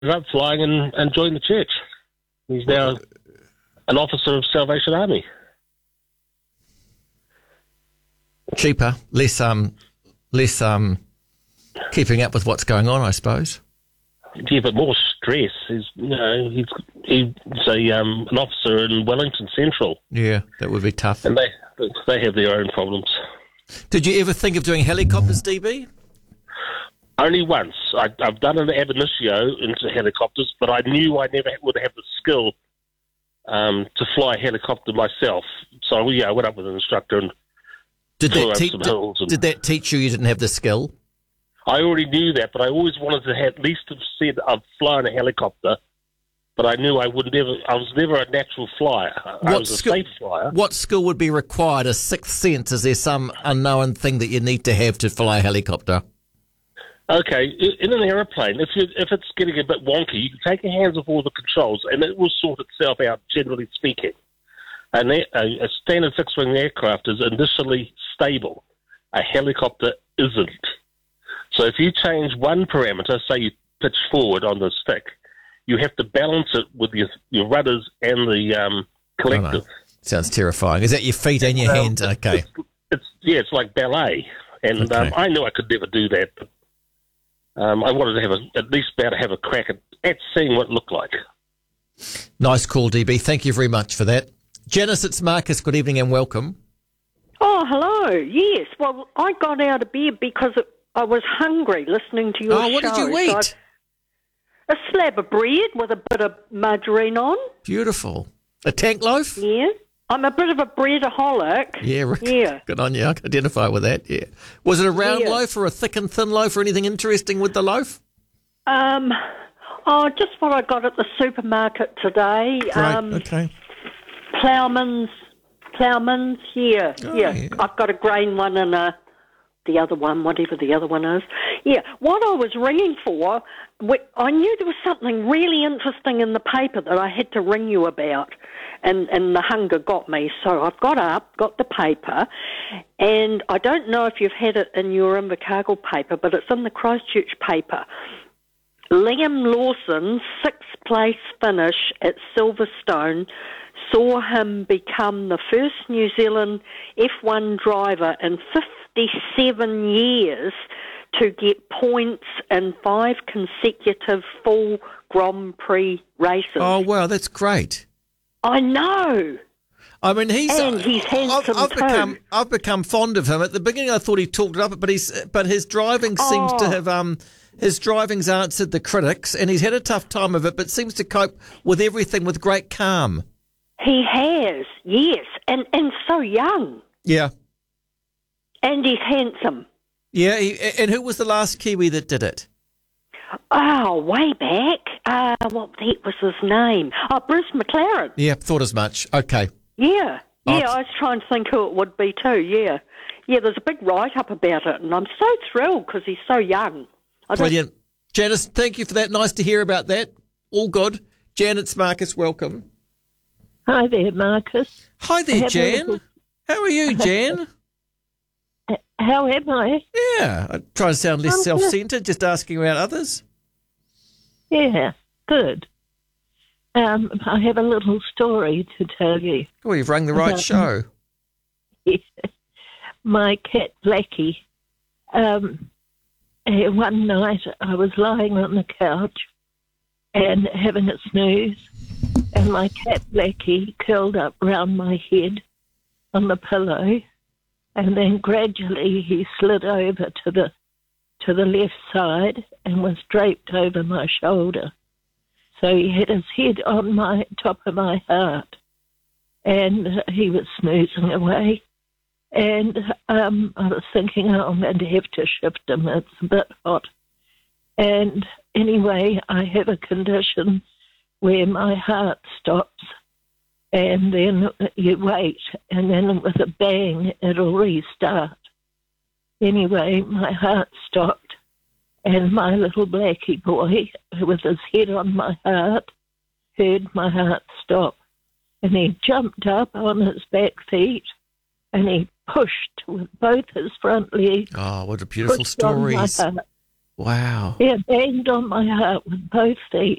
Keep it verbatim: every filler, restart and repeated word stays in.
up flying and, and joined the church. He's now an officer of Salvation Army. Cheaper, less um, less um, keeping up with what's going on, I suppose. Yeah, but more stress. He's, you know, he's he's a um, an officer in Wellington Central. Yeah, that would be tough. And they they have their own problems. Did you ever think of doing helicopters, D B? Only once. I, I've done an ab initio into helicopters, but I knew I never would have the skill um, to fly a helicopter myself. So, yeah, I went up with an instructor and did flew that, over te- some did, hills. And did that teach you you didn't have the skill? I already knew that, but I always wanted to have, at least have said I've flown a helicopter, but I knew I would never, I was never a natural flyer. What I was a skill, safe flyer. What skill would be required? A sixth sense? Is there some unknown thing that you need to have to fly a helicopter? Okay, in an aeroplane, if you, if it's getting a bit wonky, you can take your hands off all the controls and it will sort itself out, generally speaking. And a, a standard fixed-wing aircraft is initially stable. A helicopter isn't. So if you change one parameter, say you pitch forward on the stick, you have to balance it with your, your rudders and the um, collective. Oh, no. Sounds terrifying. Is that your feet and your Well, hands? Okay. It's, it's, yeah, it's like ballet. And Okay. um, I knew I could never do that, but Um, I wanted to have a, at least be able to have a crack at, at seeing what it looked like. Nice call, D B. Thank you very much for that. Janice, it's Marcus. Good evening and welcome. Oh, hello. Yes. Well, I got out of bed because it, I was hungry listening to your show. Oh, what did you So eat? I- a slab of bread with a bit of margarine on. Beautiful. A tank loaf? Yeah. I'm a bit of a breadaholic. Yeah, Rick. Yeah. Good on you. I can identify with that, yeah. Was it a round Yeah. loaf or a thick and thin loaf or anything interesting with the loaf? Um, oh, just what I got at the supermarket today. Great, Um, okay. Ploughman's, Ploughman's, yeah, Oh, yeah. yeah. I've got a grain one and a the other one, whatever the other one is. Yeah, what I was ringing for, wh- I knew there was something really interesting in the paper that I had to ring you about, and, and the hunger got me. So I got up, got the paper, and I don't know if you've had it in your Invercargill paper, but it's in the Christchurch paper. Liam Lawson's sixth-place finish at Silverstone saw him become the first New Zealand F one driver in fifty-seven years to get points in five consecutive full Grand Prix races. Oh, wow, that's great. I know. I mean, he's And he's handsome I've, I've too. become I've become fond of him. At the beginning, I thought he talked it up, but he's but his driving seems to Oh. have um his driving's answered the critics, and he's had a tough time of it, but seems to cope with everything with great calm. He has, yes, and, and so young. Yeah, And he's handsome. yeah. He, and who was the last Kiwi that did it? Oh, way back. Uh, what the heck was his name? Oh, Bruce McLaren. Yeah, thought as much. Okay. Yeah. Oh, Yeah, it's- I was trying to think who it would be too, yeah. Yeah, there's a big write-up about it, and I'm so thrilled because he's so young. I don't- Brilliant. Janice, thank you for that. Nice to hear about that. All good. Jan, it's Marcus. Welcome. Hi there, Marcus. Hi there, have a Jan. little- How are you, Jan? How am I? Yeah, I try to sound less I'm good. self-centered, just asking about others. Yeah, good. Um, I have a little story to tell you. Oh, you've rung the right Okay. show. My cat Blackie. Um, eh, one night I was lying on the couch and having a snooze, and my cat Blackie curled up round my head on the pillow, and then gradually he slid over to the to the left side and was draped over my shoulder. So he had his head on my top of my heart, and uh, he was snoozing away. And um, I was thinking, oh, I'm going to have to shift him. It's a bit hot. And anyway, I have a condition where my heart stops, and then you wait, and then with a bang, it'll restart. Anyway, my heart stopped, and my little Blackie boy, with his head on my heart, heard my heart stop. And he jumped up on his back feet, and he pushed with both his front legs. Oh, what a beautiful pushed on my stories. heart. Wow. He banged on my heart with both feet.